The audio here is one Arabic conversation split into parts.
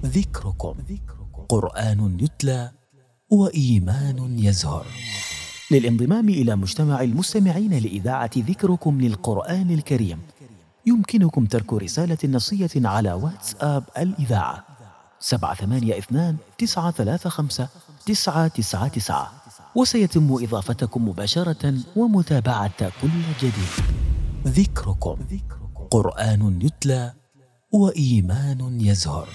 ذكركم قرآن يتلى وإيمان يزهر. للانضمام إلى مجتمع المستمعين لإذاعة ذكركم للقرآن الكريم يمكنكم ترك رسالة نصية على واتساب الإذاعة 782-935-999، وسيتم إضافتكم مباشرة ومتابعة كل جديد. ذكركم قرآن يتلى وإيمان يزهر.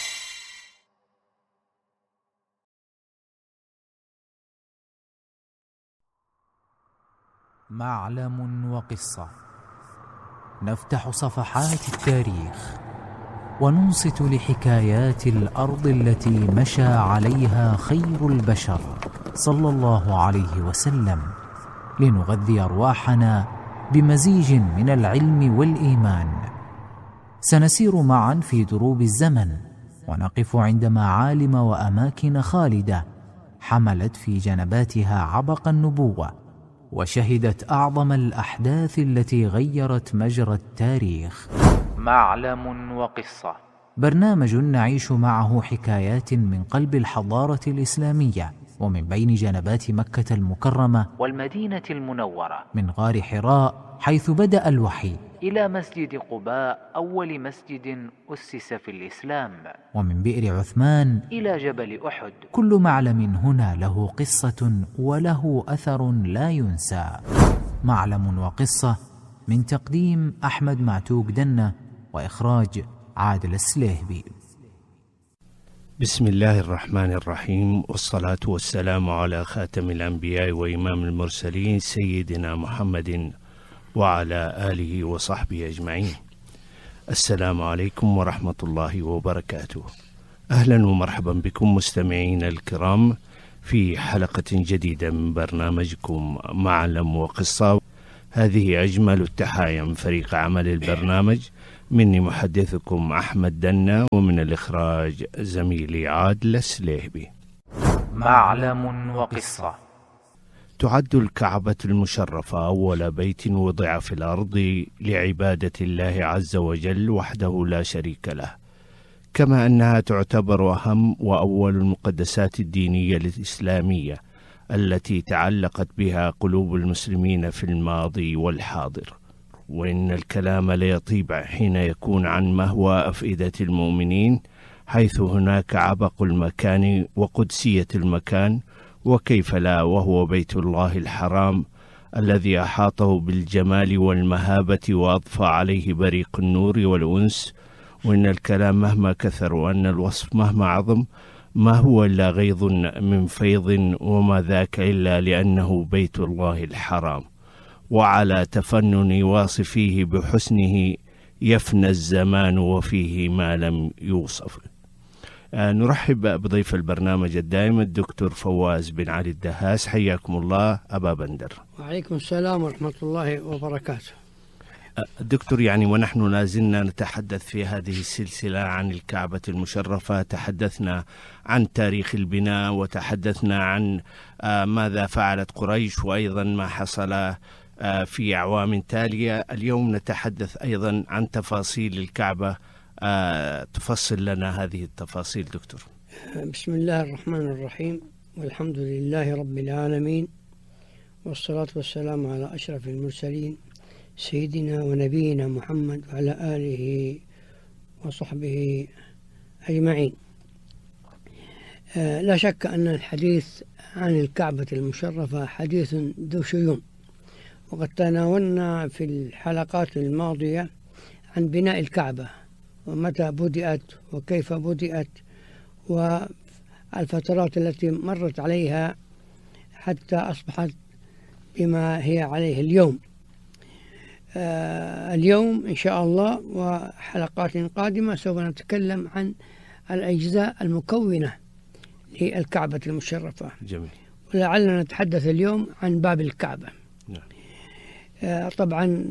معلم وقصة، نفتح صفحات التاريخ وننصت لحكايات الأرض التي مشى عليها خير البشر صلى الله عليه وسلم، لنغذي أرواحنا بمزيج من العلم والإيمان. سنسير معا في دروب الزمن ونقف عند معالم وأماكن خالدة حملت في جنباتها عبق النبوة وشهدت أعظم الأحداث التي غيرت مجرى التاريخ. معلم وقصة، برنامج نعيش معه حكايات من قلب الحضارة الإسلامية ومن بين جنبات مكة المكرمة والمدينة المنورة، من غار حراء حيث بدأ الوحي إلى مسجد قباء أول مسجد أسس في الإسلام، ومن بئر عثمان إلى جبل أحد. كل معلم هنا له قصة وله أثر لا ينسى. معلم وقصة، من تقديم أحمد معتوق دنة وإخراج عادل السليهبي. بسم الله الرحمن الرحيم، والصلاة والسلام على خاتم الأنبياء وإمام المرسلين سيدنا محمد وعلى آله وصحبه أجمعين. السلام عليكم ورحمة الله وبركاته. أهلا ومرحبا بكم مستمعين الكرام في حلقة جديدة من برنامجكم معلم وقصة. هذه أجمل التحايا من فريق عمل البرنامج، مني محدثكم أحمد دنة، ومن الإخراج زميلي عادل السليهبي. معلم وقصة. تعد الكعبة المشرفة أول بيت وضع في الأرض لعبادة الله عز وجل وحده لا شريك له، كما أنها تعتبر أهم وأول المقدسات الدينية الإسلامية التي تعلقت بها قلوب المسلمين في الماضي والحاضر. وإن الكلام ليطيب حين يكون عن مهوى أفئدة المؤمنين، حيث هناك عبق المكان وقدسية المكان، وكيف لا وهو بيت الله الحرام الذي أحاطه بالجمال والمهابة وأضفى عليه بريق النور والأنس. وإن الكلام مهما كثر وأن الوصف مهما عظم، ما هو إلا غيظ من فيض، وما ذاك إلا لأنه بيت الله الحرام، وعلى تفنن واصفيه بحسنه يفنى الزمان وفيه ما لم يوصف. نرحب بضيف البرنامج الدائم الدكتور فواز بن علي الدهاس. حياكم الله أبا بندر. وعليكم السلام ورحمة الله وبركاته. دكتور، ونحن لازلنا نتحدث في هذه السلسلة عن الكعبة المشرفة. تحدثنا عن تاريخ البناء، وتحدثنا عن ماذا فعلت قريش، وأيضا ما حصل في أعوام تالية. اليوم نتحدث أيضا عن تفاصيل الكعبة. تفصل لنا هذه التفاصيل دكتور. بسم الله الرحمن الرحيم، والحمد لله رب العالمين، والصلاة والسلام على أشرف المرسلين سيدنا ونبينا محمد وعلى آله وصحبه أجمعين. لا شك أن الحديث عن الكعبة المشرفة حديث ذو شيون، وقد تناولنا في الحلقات الماضية عن بناء الكعبة ومتى بدأت وكيف بدأت والفترات التي مرت عليها حتى أصبحت بما هي عليه اليوم. اليوم إن شاء الله وحلقات قادمة سوف نتكلم عن الأجزاء المكونة للكعبة المشرفة. جميل. ولعلنا نتحدث اليوم عن باب الكعبة. طبعا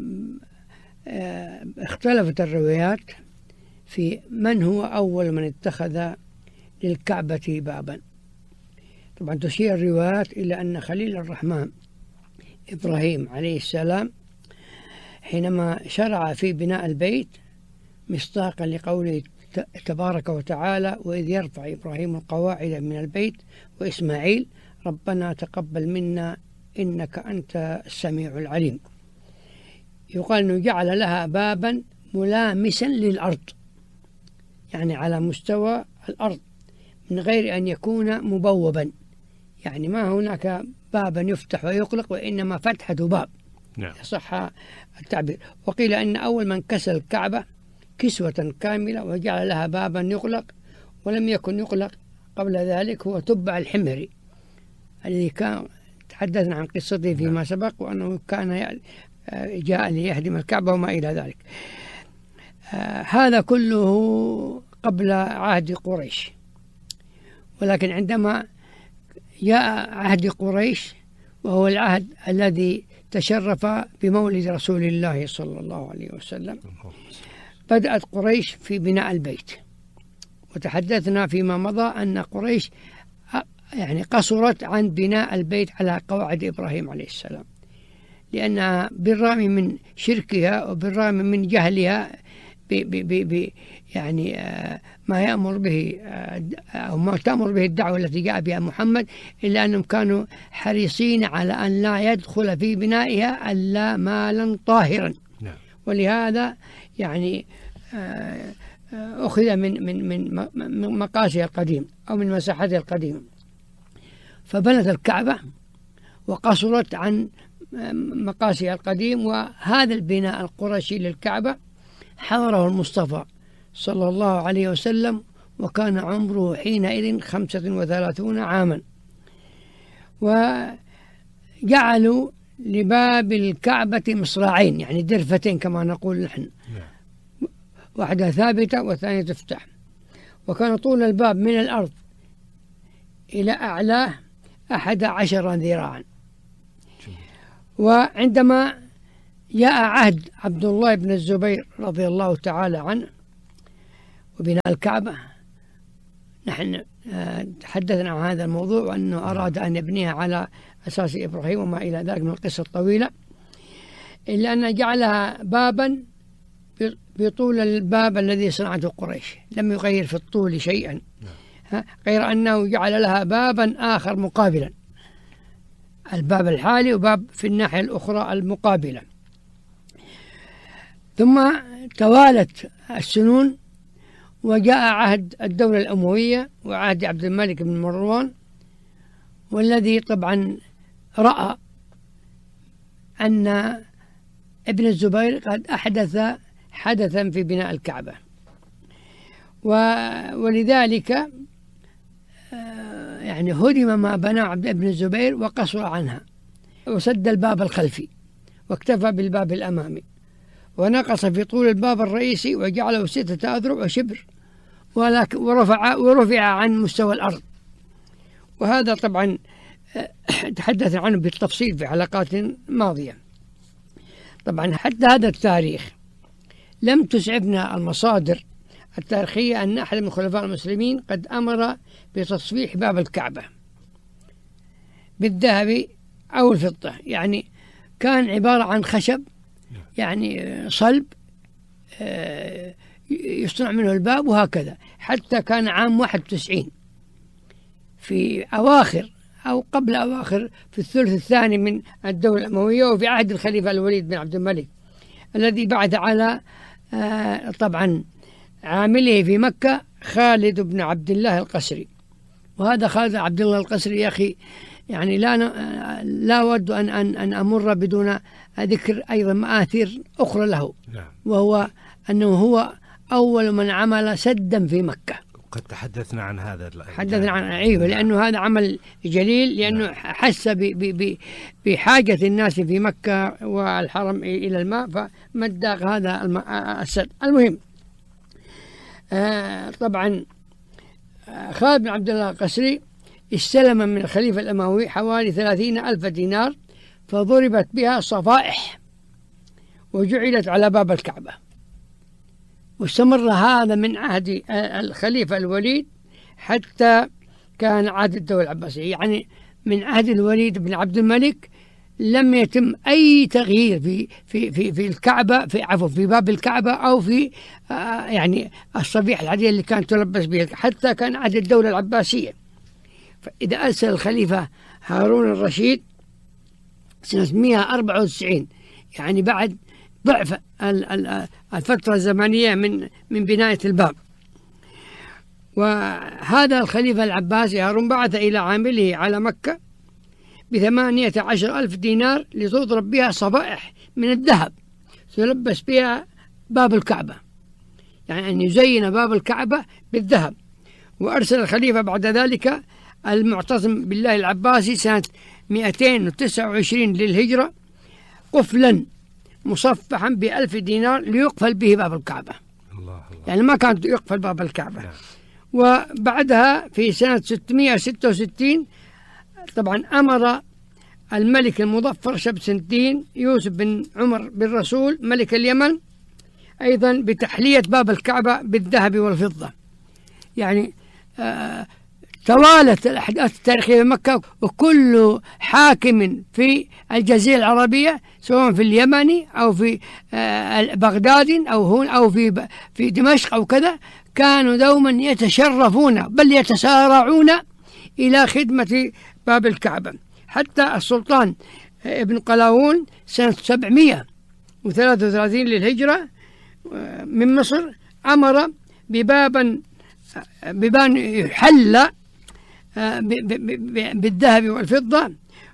اختلفت الروايات في من هو أول من اتخذ للكعبة بابا. طبعا تشير الروايات إلى أن خليل الرحمن إبراهيم عليه السلام حينما شرع في بناء البيت مصداقا لقوله تبارك وتعالى: وإذ يرفع إبراهيم القواعد من البيت وإسماعيل ربنا تقبل منا إنك أنت السميع العليم. يقال أنه جعل لها بابا ملامسا للأرض، يعني على مستوى الأرض من غير أن يكون مبوبا، يعني ما هناك بابا يفتح ويغلق، وإنما فتحة باب. نعم. صح التعبير. وقيل أن أول من كسى الكعبة كسوة كاملة وجعل لها بابا يغلق ولم يكن يغلق قبل ذلك هو تبع الحميري الذي كان تحدثنا عن قصته فيما سبق، وأنه كان جاء ليهدم الكعبة وما إلى ذلك. هذا كله قبل عهد قريش، ولكن عندما جاء عهد قريش وهو العهد الذي تشرف بمولد رسول الله صلى الله عليه وسلم، بدأت قريش في بناء البيت. وتحدثنا فيما مضى أن قريش يعني قصرت عن بناء البيت على قواعد إبراهيم عليه السلام، لأنها بالرغم من شركها وبالرغم من جهلها يعني ما يأمر به أو ما تأمر به الدعوة التي جاء بها محمد، إلا أنهم كانوا حريصين على أن لا يدخل في بنائها إلا مالا طاهرا. ولهذا يعني أخذ من مقاسها القديم أو من مساحتها القديمة، فبنت الكعبة وقصرت عن مقاسها القديم. وهذا البناء القرشي للكعبة حضره المصطفى صلى الله عليه وسلم وكان عمره حينئذ 35 عاما، وجعلوا لباب الكعبة مصراعين، يعني درفتين كما نقول نحن، واحدة ثابتة والثانية تفتح. وكان طول الباب من الأرض إلى أعلاه 11 ذراعا. وعندما جاء عهد عبد الله بن الزبير رضي الله تعالى عنه وبناء الكعبة، نحن تحدثنا عن هذا الموضوع وأنه أراد أن يبنيها على أساس إبراهيم وما إلى ذلك من القصة الطويلة، إلا أن جعلها بابا بطول الباب الذي صنعته قريش، لم يغير في الطول شيئا، غير أنه جعل لها بابا آخر مقابلا، الباب الحالي وباب في الناحية الأخرى المقابلة. ثم توالت السنون وجاء عهد الدولة الأموية وعهد عبد الملك بن مروان، والذي طبعا رأى أن ابن الزبير قد أحدث حدثا في بناء الكعبة، ولذلك يعني هدم ما بنى عبد ابن الزبير وقصر عنها وسد الباب الخلفي واكتفى بالباب الأمامي، ونقص في طول الباب الرئيسي وجعله 6 أذرع وشبر، ورفع عن مستوى الأرض. وهذا طبعا تحدث عنه بالتفصيل في حلقات ماضية. طبعا حتى هذا التاريخ لم تسعفنا المصادر التاريخية أن أحد من خلفاء المسلمين قد أمر بتصفيح باب الكعبة بالذهب أو الفضة، يعني كان عبارة عن خشب، يعني صلب يصنع منه الباب، وهكذا حتى كان عام 91 في أواخر أو قبل أواخر في الثلث الثاني من الدولة الأموية، وفي عهد الخليفة الوليد بن عبد الملك الذي بعث على طبعا عامله في مكة خالد بن عبد الله القسري. وهذا خالد عبد الله القسري يا أخي يعني لا أود أن أمر بدون ذكر أيضا مآثر أخرى له، وهو أنه هو أول من عمل سدا في مكة. قد تحدثنا عن هذا، حدثنا عن عيبه، لأنه هذا عمل جليل، لأنه حس بحاجة الناس في مكة والحرم إلى الماء، فمد هذا السد. المهم طبعا خالد بن عبد الله القسري استلم من الخليفة الأموي حوالي 30,000 دينار، فضربت بها صفائح وجعلت على باب الكعبة. واستمر هذا من عهد الخليفة الوليد حتى كان عهد الدولة العباسية، يعني من عهد الوليد بن عبد الملك لم يتم أي تغيير في الكعبة، في باب الكعبة أو في يعني الصبيح العادية اللي كانت تلبس بها، حتى كان عهد الدولة العباسية. فإذا أرسل الخليفة هارون الرشيد سنة 194، يعني بعد ضعف الفترة الزمنية من بناية الباب. وهذا الخليفة العباسي هارون بعث إلى عامله على مكة ب18,000 دينار لتضرب بها صفائح من الذهب تلبس بها باب الكعبة، يعني أن يزين باب الكعبة بالذهب. وأرسل الخليفة بعد ذلك المعتصم بالله العباسي سنة 229 للهجرة قفلا مصفحا ب1000 دينار ليقفل به باب الكعبة. الله. يعني ما كان يقفل باب الكعبة. وبعدها في سنة 666 طبعا أمر الملك المظفر شبسنتين يوسف بن عمر بن رسول ملك اليمن أيضا بتحلية باب الكعبة بالذهب والفضة. يعني توالت الأحداث التاريخية في مكة، وكل حاكم في الجزيرة العربية سواء في اليمن أو في بغداد أو هون أو في دمشق أو كذا كانوا دوما يتشرفون بل يتسارعون إلى خدمة باب الكعبة. حتى السلطان ابن قلاوون سنة 733 للهجرة من مصر أمر ببان يحل بالذهب والفضة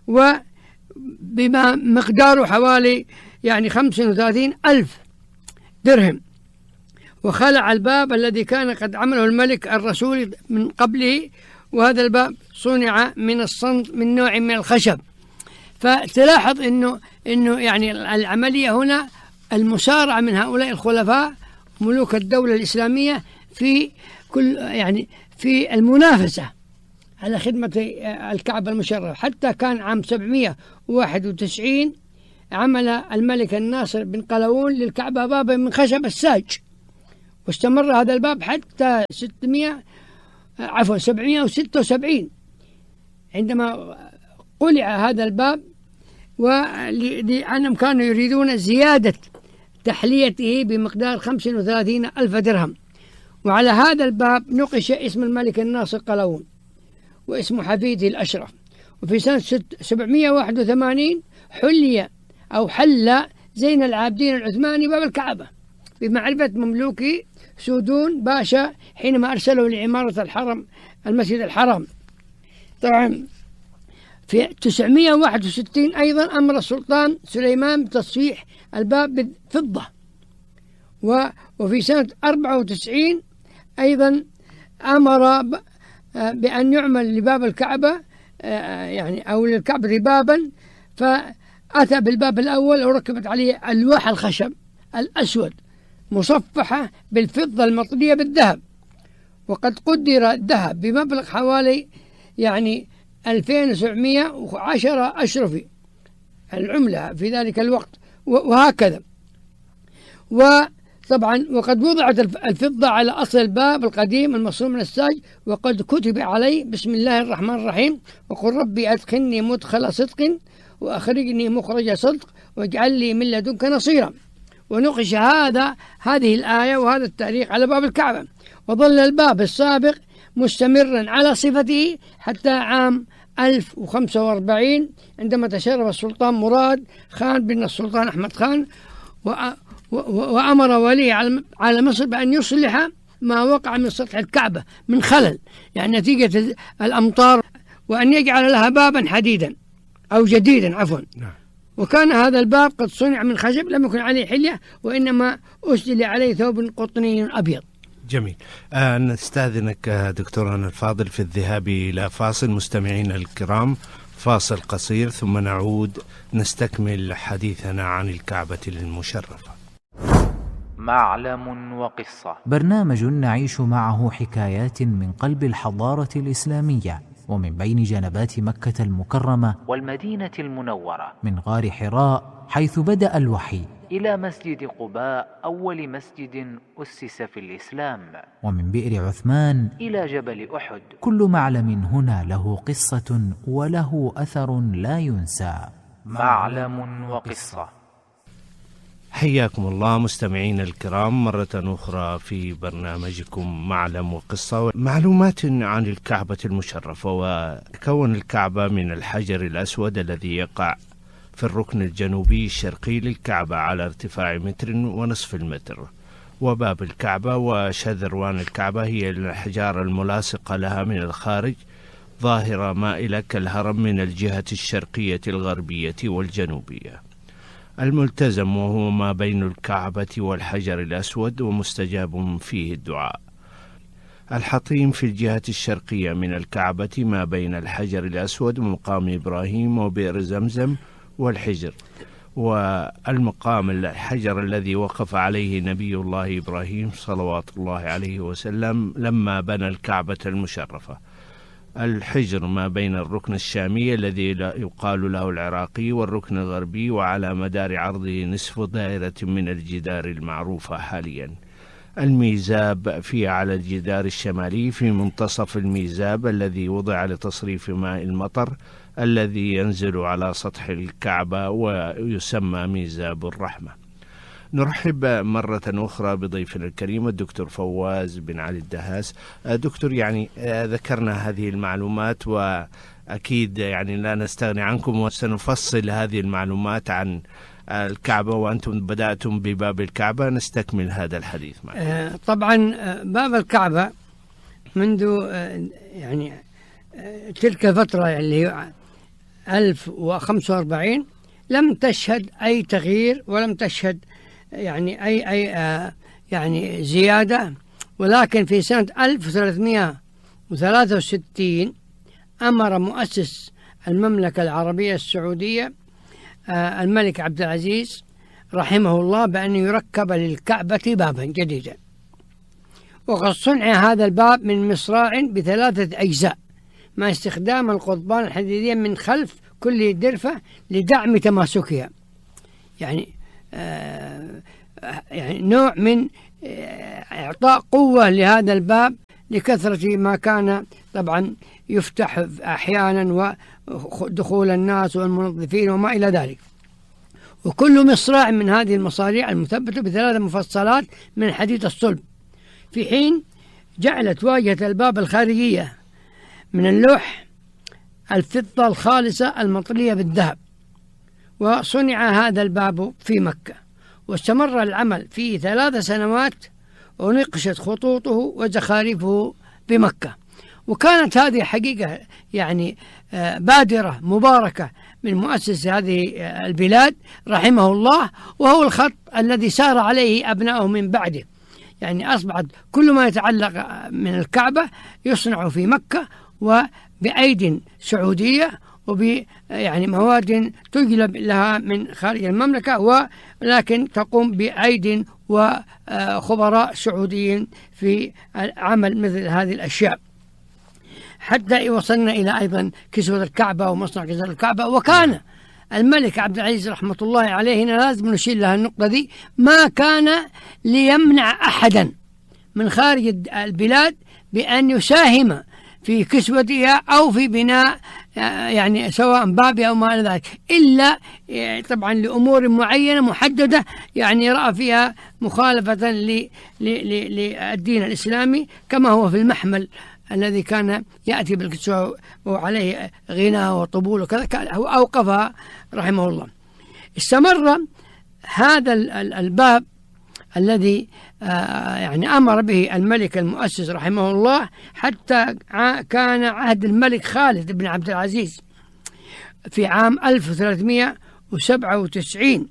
وبما مقداره حوالي يعني 35,000 درهم، وخلع الباب الذي كان قد عمله الملك الرسول من قبله، وهذا الباب صنع من الصند من نوع من الخشب. فتلاحظ إنه يعني العملية هنا المسارعة من هؤلاء الخلفاء ملوك الدولة الإسلامية في كل يعني في المنافسة على خدمة الكعبة المشرفة. حتى كان عام 791 عمل الملك الناصر بن قلاوون للكعبة بابا من خشب الساج، واستمر هذا الباب حتى 776 عندما قلع هذا الباب، ولأنهم كانوا يريدون زيادة تحليته بمقدار 35,000 درهم. وعلى هذا الباب نقش اسم الملك الناصر قلاوون واسم حفيده الأشرف. وفي سنة 781 حل زين العابدين العثماني باب الكعبة بمعرفة مملوكي سودون باشا حينما أرسله لعمارة الحرم المسجد الحرام. طبعا في 961 أيضا أمر السلطان سليمان بتصفيح الباب بالفضة. وفي سنة 94 أيضا أمر بأن يعمل لباب الكعبة يعني أو للكعبة بابا، فأتى بالباب الأول وركبت عليه ألواح الخشب الأسود مصفحة بالفضة المطلية بالذهب، وقد قدر الذهب بمبلغ حوالي يعني 2710 أشرفي العملة في ذلك الوقت، وهكذا. وطبعا وقد وضعت الفضة على أصل الباب القديم المصنوع من الساج، وقد كتب عليه بسم الله الرحمن الرحيم وقل ربي أدخلني مدخل صدق وأخرجني مخرج صدق واجعل لي من لدنك نصيرا. ونقش هذه الآية وهذا التاريخ على باب الكعبة، وظل الباب السابق مستمرا على صفته حتى عام 1045 عندما تشرف السلطان مراد خان بن السلطان أحمد خان وأمر وليه على مصر بأن يصلح ما وقع من سطح الكعبة من خلل يعني نتيجة الأمطار، وأن يجعل لها بابا حديدا أو جديدا عفوا. وكان هذا الباب قد صنع من خشب لم يكن عليه حلية، وإنما أسدل عليه ثوب قطني أبيض. جميل. نستأذنك دكتورنا الفاضل في الذهاب إلى فاصل. مستمعين الكرام، فاصل قصير ثم نعود نستكمل حديثنا عن الكعبة المشرفة. معلم وقصة، برنامج نعيش معه حكايات من قلب الحضارة الإسلامية ومن بين جنبات مكة المكرمة والمدينة المنورة، من غار حراء حيث بدأ الوحي إلى مسجد قباء أول مسجد أسس في الإسلام، ومن بئر عثمان إلى جبل أحد. كل معلم هنا له قصة وله أثر لا ينسى. معلم وقصة. حياكم الله مستمعينا الكرام مرة أخرى في برنامجكم معلم وقصة. معلومات عن الكعبة المشرفة. وتكون الكعبة من الحجر الأسود الذي يقع في الركن الجنوبي الشرقي للكعبة على ارتفاع 1.5 متر. وباب الكعبة وشذروان الكعبة هي الأحجار الملاصقة لها من الخارج، ظاهرة مائلة كالهرم من الجهة الشرقية الغربية والجنوبية. الملتزم وهو ما بين الكعبة والحجر الأسود ومستجاب فيه الدعاء. الحطيم في الجهة الشرقية من الكعبة ما بين الحجر الأسود ومقام إبراهيم وبئر زمزم والحجر. والمقام الحجر الذي وقف عليه نبي الله إبراهيم صلوات الله عليه وسلم لما بنى الكعبة المشرفة. الحجر ما بين الركن الشامي الذي يقال له العراقي والركن الغربي، وعلى مدار عرضه نصف دائرة من الجدار المعروفة حاليا. الميزاب فيه على الجدار الشمالي في منتصف الميزاب الذي وضع لتصريف ماء المطر الذي ينزل على سطح الكعبة ويسمى ميزاب الرحمة. نرحب مرة أخرى بضيفنا الكريم الدكتور فواز بن علي الدهاس. دكتور، ذكرنا هذه المعلومات وأكيد لا نستغني عنكم، وسنفصل هذه المعلومات عن الكعبة، وأنتم بدأتم بباب الكعبة. نستكمل هذا الحديث معك. طبعا باب الكعبة منذ تلك الفترة اللي هي 1045 لم تشهد أي تغيير ولم تشهد أي زيادة. ولكن في سنة 1363 أمر مؤسس المملكة العربية السعودية الملك عبد العزيز رحمه الله بأن يركب للكعبة بابا جديدا. وقد صنع هذا الباب من مصراع ب3 أجزاء مع استخدام القضبان الحديدية من خلف كل درفة لدعم تماسكها. نوع من إعطاء قوة لهذا الباب لكثرة ما كان طبعا يفتح أحيانا ودخول الناس والمنظفين وما إلى ذلك. وكل مصراع من هذه المصاريع المثبتة ب3 مفصلات من الحديد الصلب، في حين جعلت واجهة الباب الخارجية من اللوح الفضة الخالصة المطلية بالذهب. وصنع هذا الباب في مكة، واستمر العمل فيه 3 سنوات، ونقشت خطوطه وزخارفه بمكة. وكانت هذه حقيقة بادرة مباركة من مؤسس هذه البلاد رحمه الله، وهو الخط الذي سار عليه أبنائه من بعده. أصبحت كل ما يتعلق من الكعبة يصنع في مكة وبأيد سعودية وبمواد تجلب لها من خارج المملكة، ولكن تقوم بأيد وخبراء سعوديين في عمل مثل هذه الأشياء، حتى وصلنا إلى أيضا كسوة الكعبة ومصنع كسوة الكعبة. وكان الملك عبد العزيز رحمة الله عليه، هنا لازم نشير لها النقطة دي، ما كان ليمنع أحدا من خارج البلاد بأن يساهم في كسوتها أو في بناء سواء بابها أو ما إلى ذلك، إلا طبعا لأمور معينة محددة رأى فيها مخالفة للدين الإسلامي، كما هو في المحمل الذي كان يأتي بالكسوة وعليه غنى وطبول وكذا، أوقفها رحمه الله. استمر هذا الباب الذي أمر به الملك المؤسس رحمه الله حتى كان عهد الملك خالد بن عبد العزيز في عام 1397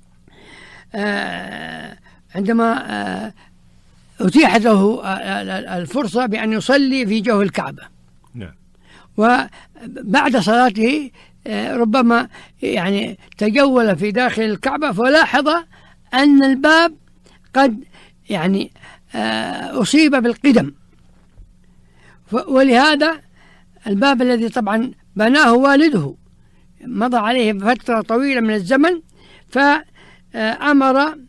عندما أتيحت له الفرصة بأن يصلي في جوف الكعبة. وبعد صلاته ربما تجول في داخل الكعبة، فلاحظ أن الباب قد أصيب بالقدم، ولهذا الباب الذي طبعا بناه والده مضى عليه فترة طويلة من الزمن، فأمر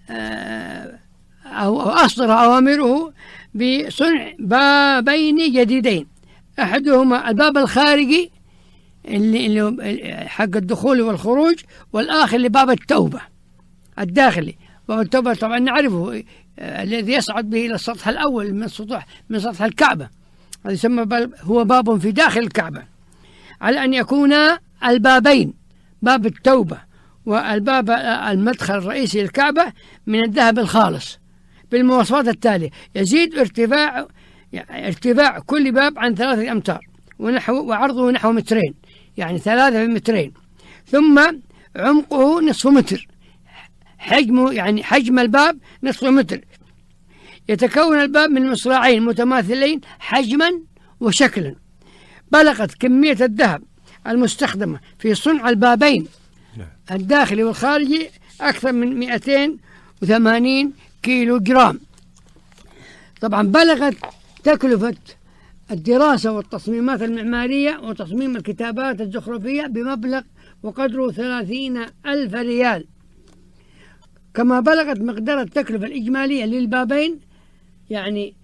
أو أصدر أوامره بصنع بابين جديدين. أحدهما الباب الخارجي اللي حق الدخول والخروج، والآخر لباب التوبة الداخلي. باب التوبة طبعا نعرفه، الذي يصعد به إلى السطح الأول من سطح الكعبة، هذا يسمى هو باب في داخل الكعبة، على أن يكون البابين، باب التوبة والباب المدخل الرئيسي للكعبة، من الذهب الخالص بالمواصفات التالية: يزيد ارتفاع كل باب عن 3 أمتار وعرضه نحو 2 متر، يعني 3 في 2 متر، ثم عمقه نصف متر، حجمه يعني حجم الباب نصف متر. يتكون الباب من مصراعين متماثلين حجما وشكلا. بلغت كمية الذهب المستخدمة في صنع البابين الداخلي والخارجي أكثر من 280 كيلو جرام. طبعا بلغت تكلفة الدراسة والتصميمات المعمارية وتصميم الكتابات الزخرفية بمبلغ وقدره 30,000 ريال. كما بلغت مقدار التكلفة الإجمالية للبابين يعني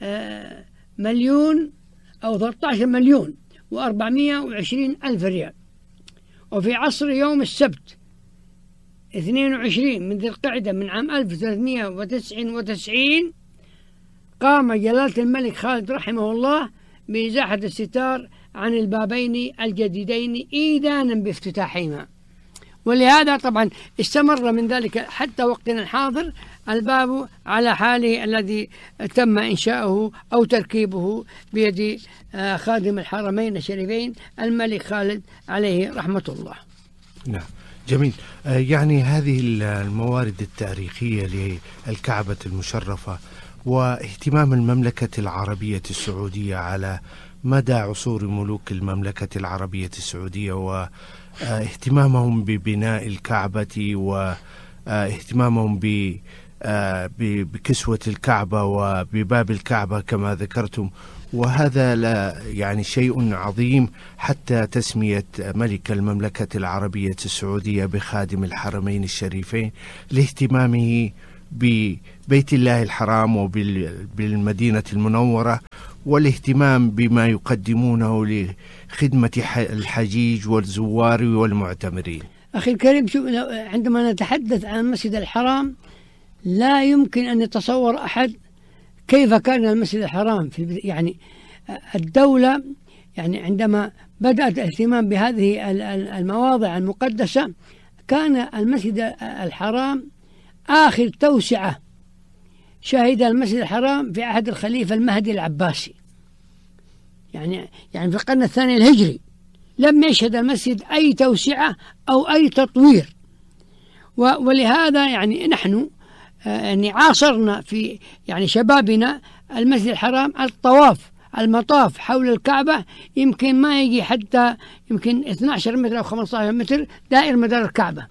13,420,000 ريال. وفي عصر يوم السبت 22 من ذي القعدة من عام 1399 قام جلالة الملك خالد رحمه الله بإزاحة الستار عن البابين الجديدين إيدانا بافتتاحهما، ولهذا طبعا استمر من ذلك حتى وقتنا الحاضر الباب على حاله الذي تم إنشاؤه أو تركيبه بيد خادم الحرمين الشريفين الملك خالد عليه رحمة الله. نعم، جميل. يعني هذه الموارد التاريخية للكعبة المشرفة واهتمام المملكة العربية السعودية على مدى عصور ملوك المملكة العربية السعودية، واهتمامهم ببناء الكعبة واهتمامهم بكسوة الكعبة وبباب الكعبة كما ذكرتم، وهذا لا يعني شيء عظيم حتى تسمية ملك المملكة العربية السعودية بخادم الحرمين الشريفين لاهتمامه ببيت الله الحرام وبالمدينة المنورة، والاهتمام بما يقدمونه لخدمة الحجيج والزوار والمعتمرين. أخي الكريم، عندما نتحدث عن المسجد الحرام لا يمكن أن يتصور أحد كيف كان المسجد الحرام يعني الدولة يعني عندما بدأت الاهتمام بهذه المواضع المقدسة كان المسجد الحرام آخر توسعة شهد المسجد الحرام في عهد الخليفة المهدي العباسي، يعني في القرن الثاني الهجري لم يشهد المسجد أي توسعة أو أي تطوير. ولهذا يعني نحن يعني عاصرنا في يعني شبابنا المسجد الحرام المطاف حول الكعبة يمكن ما يجي حتى يمكن 12 متر أو 15 متر دائر مدار الكعبة،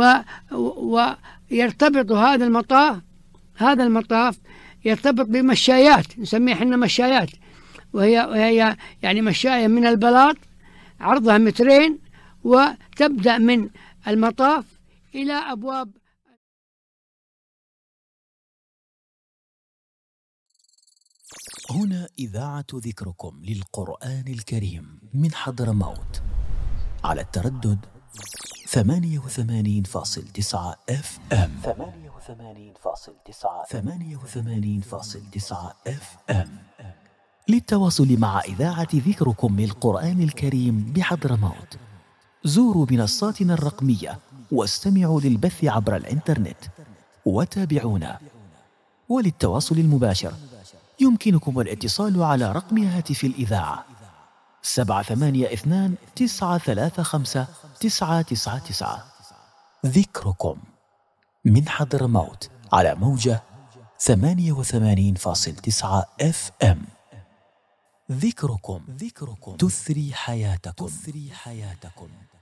ويرتبط هذا المطاف يرتبط بمشايات نسميها احنا مشايات، وهي يعني مشاية من البلاط عرضها 2 متر، وتبدأ من المطاف إلى أبواب. هنا إذاعة ذكركم للقرآن الكريم من حضرموت على التردد 88.9 FM. 88.9 FM. للتواصل مع إذاعة ذكركم للقرآن الكريم بحضرموت زوروا منصاتنا الرقمية واستمعوا للبث عبر الإنترنت وتابعونا. وللتواصل المباشر يمكنكم الاتصال على رقم هاتف الإذاعة 782-935-999. ذكركم من حضرموت على موجة 88.9 FM. ذكركم تثري حياتكم.